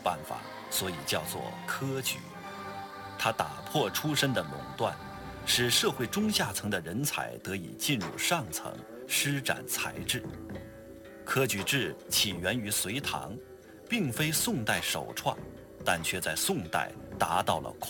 办法，所以叫做科举。它打破出身的垄断，使社会中下层的人才得以进入上层，施展才智。科举制起源于隋唐，并非宋代首创，但却在宋代达到了